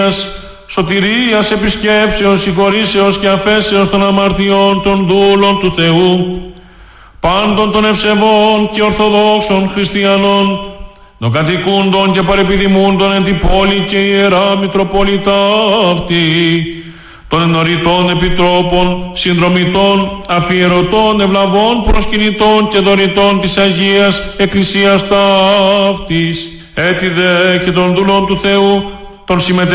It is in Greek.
σωτηρίας, επισκέψεως, συγχωρήσεως και αφέσεως των αμαρτιών των δούλων του Θεού, πάντων των ευσεβών και ορθοδόξων χριστιανών, των κατοικούντων και παρεπιδημούντων εν την πόλη και ιερά Μητροπολιτά αυτή, των ενωρητών επιτρόπων, συνδρομητών, αφιερωτών, ευλαβών, προσκυνητών και δωρητών της Αγίας Εκκλησίας ταύτης, έτι δε και των δούλων του Θεού, των συμμετεχόντων